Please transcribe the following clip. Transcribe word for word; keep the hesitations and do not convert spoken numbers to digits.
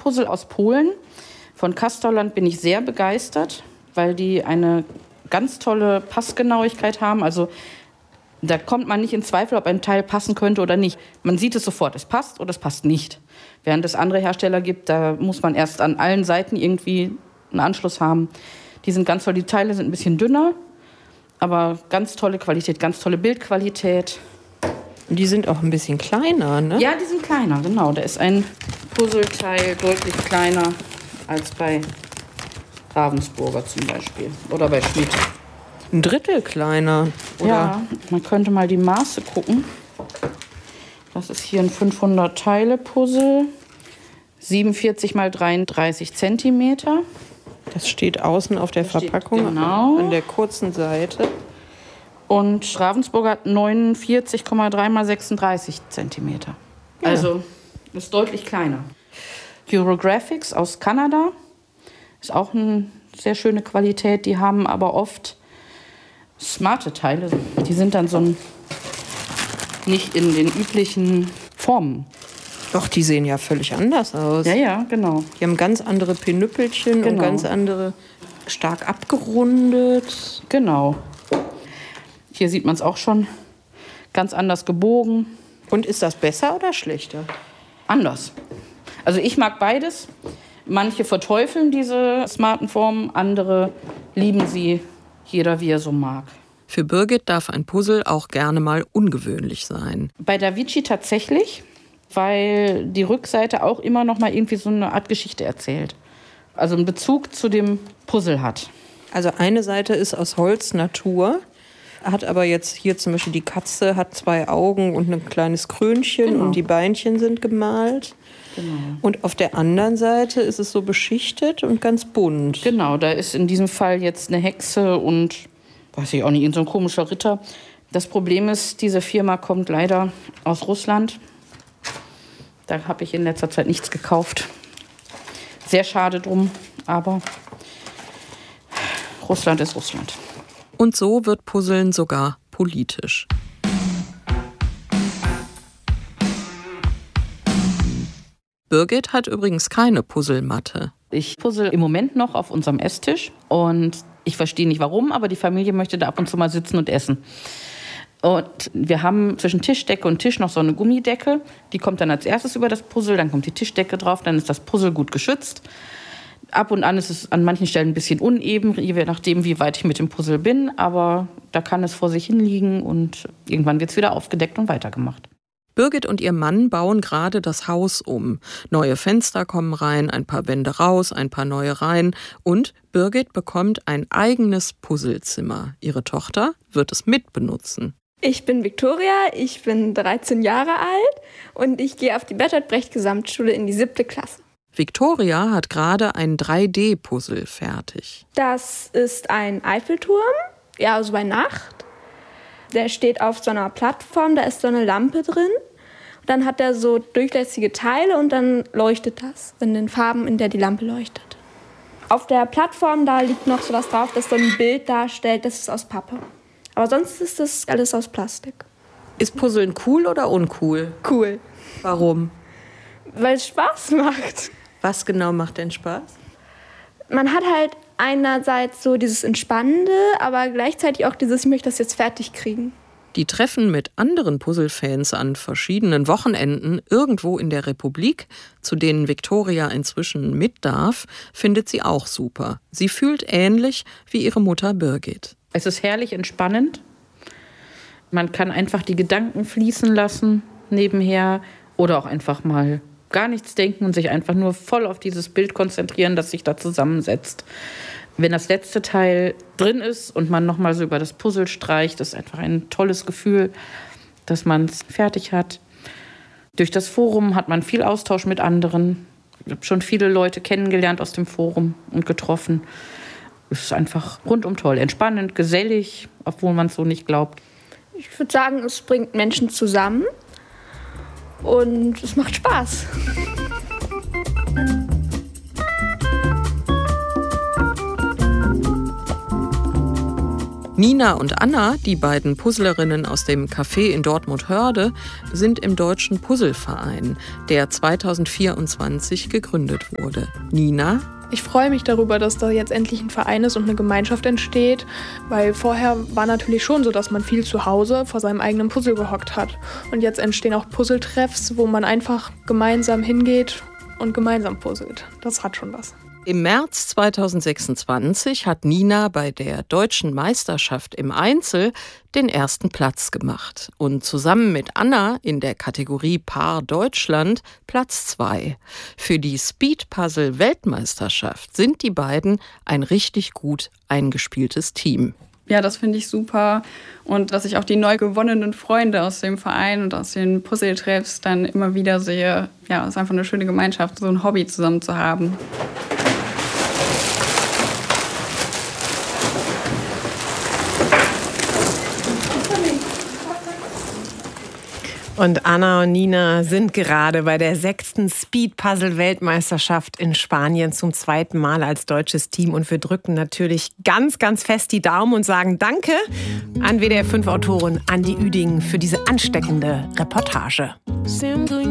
Puzzle aus Polen. Von Kasterland bin ich sehr begeistert, weil die eine ganz tolle Passgenauigkeit haben. Also da kommt man nicht in Zweifel, ob ein Teil passen könnte oder nicht. Man sieht es sofort, es passt oder es passt nicht. Während es andere Hersteller gibt, da muss man erst an allen Seiten irgendwie einen Anschluss haben. Die sind ganz toll, die Teile sind ein bisschen dünner, aber ganz tolle Qualität, ganz tolle Bildqualität. Die sind auch ein bisschen kleiner, ne? Ja, die sind kleiner, genau. Da ist ein Puzzleteil deutlich kleiner als bei Ravensburger zum Beispiel oder bei Schmidt. Ein Drittel kleiner, oder? Ja, man könnte mal die Maße gucken. Das ist hier ein fünfhundert-Teile-Puzzle, siebenundvierzig mal dreiunddreißig Zentimeter. Das steht außen auf der das Verpackung, genau. An der kurzen Seite. Und Ravensburger hat neunundvierzig Komma drei mal sechsunddreißig Zentimeter. Ja. Also ist deutlich kleiner. Eurographics aus Kanada ist auch eine sehr schöne Qualität. Die haben aber oft smarte Teile. Die sind dann so ein, nicht in den üblichen Formen. Doch, die sehen ja völlig anders aus. Ja, ja, genau. Die haben ganz andere Pinüppelchen genau. und ganz andere, stark abgerundet. Genau. Hier sieht man es auch schon ganz anders gebogen. Und ist das besser oder schlechter? Anders. Also ich mag beides. Manche verteufeln diese smarten Formen, andere lieben sie, jeder wie er so mag. Für Birgit darf ein Puzzle auch gerne mal ungewöhnlich sein. Bei Davici tatsächlich, weil die Rückseite auch immer noch mal irgendwie so eine Art Geschichte erzählt. Also einen Bezug zu dem Puzzle hat. Also eine Seite ist aus Holz Natur, hat aber jetzt hier zum Beispiel die Katze hat zwei Augen und ein kleines Krönchen genau. Und die Beinchen sind gemalt. Genau. Und auf der anderen Seite ist es so beschichtet und ganz bunt. Genau, da ist in diesem Fall jetzt eine Hexe und, weiß ich auch nicht, so ein komischer Ritter. Das Problem ist, diese Firma kommt leider aus Russland. Da habe ich in letzter Zeit nichts gekauft. Sehr schade drum, aber Russland ist Russland. Und so wird Puzzeln sogar politisch. Birgit hat übrigens keine Puzzlematte. Ich puzzle im Moment noch auf unserem Esstisch und ich verstehe nicht warum, aber die Familie möchte da ab und zu mal sitzen und essen. Und wir haben zwischen Tischdecke und Tisch noch so eine Gummidecke. Die kommt dann als erstes über das Puzzle, dann kommt die Tischdecke drauf, dann ist das Puzzle gut geschützt. Ab und an ist es an manchen Stellen ein bisschen uneben, je nachdem, wie weit ich mit dem Puzzle bin. Aber da kann es vor sich hin liegen und irgendwann wird es wieder aufgedeckt und weitergemacht. Birgit und ihr Mann bauen gerade das Haus um. Neue Fenster kommen rein, ein paar Wände raus, ein paar neue rein. Und Birgit bekommt ein eigenes Puzzlezimmer. Ihre Tochter wird es mitbenutzen. Ich bin Viktoria, ich bin dreizehn Jahre alt und ich gehe auf die Bertolt Brecht Gesamtschule in die siebte Klasse. Viktoria hat gerade ein drei D Puzzle fertig. Das ist ein Eiffelturm, ja, also bei Nacht. Der steht auf so einer Plattform, da ist so eine Lampe drin. Dann hat er so durchlässige Teile und dann leuchtet das in den Farben, in der die Lampe leuchtet. Auf der Plattform, da liegt noch so was drauf, das so ein Bild darstellt, das ist aus Pappe. Aber sonst ist das alles aus Plastik. Ist Puzzeln cool oder uncool? Cool. Warum? Weil es Spaß macht. Was genau macht denn Spaß? Man hat halt einerseits so dieses Entspannende, aber gleichzeitig auch dieses, ich möchte das jetzt fertig kriegen. Die Treffen mit anderen Puzzlefans an verschiedenen Wochenenden irgendwo in der Republik, zu denen Viktoria inzwischen mit darf, findet sie auch super. Sie fühlt ähnlich wie ihre Mutter Birgit. Es ist herrlich entspannend. Man kann einfach die Gedanken fließen lassen nebenher oder auch einfach mal gar nichts denken und sich einfach nur voll auf dieses Bild konzentrieren, das sich da zusammensetzt. Wenn das letzte Teil drin ist und man nochmal so über das Puzzle streicht, ist einfach ein tolles Gefühl, dass man es fertig hat. Durch das Forum hat man viel Austausch mit anderen. Ich habe schon viele Leute kennengelernt aus dem Forum und getroffen. Es ist einfach rundum toll, entspannend, gesellig, obwohl man es so nicht glaubt. Ich würde sagen, es bringt Menschen zusammen und es macht Spaß. Nina und Anna, die beiden Puzzlerinnen aus dem Café in Dortmund-Hörde, sind im Deutschen Puzzleverein, der zweitausendvierundzwanzig gegründet wurde. Nina: Ich freue mich darüber, dass da jetzt endlich ein Verein ist und eine Gemeinschaft entsteht, weil vorher war natürlich schon so, dass man viel zu Hause vor seinem eigenen Puzzle gehockt hat. Und jetzt entstehen auch Puzzletreffs, wo man einfach gemeinsam hingeht und gemeinsam puzzelt. Das hat schon was. Im März zweitausendsechsundzwanzig hat Nina bei der Deutschen Meisterschaft im Einzel den ersten Platz gemacht und zusammen mit Anna in der Kategorie Paar Deutschland Platz zwei. Für die Speed-Puzzle-Weltmeisterschaft sind die beiden ein richtig gut eingespieltes Team. Ja, das finde ich super. Und dass ich auch die neu gewonnenen Freunde aus dem Verein und aus den Puzzle-Treffs dann immer wieder sehe. Ja, es ist einfach eine schöne Gemeinschaft, so ein Hobby zusammen zu haben. Und Anna und Nina sind gerade bei der sechsten Speed-Puzzle-Weltmeisterschaft in Spanien zum zweiten Mal als deutsches Team. Und wir drücken natürlich ganz, ganz fest die Daumen und sagen Danke an W D R fünf Autorin Andi Üding für diese ansteckende Reportage.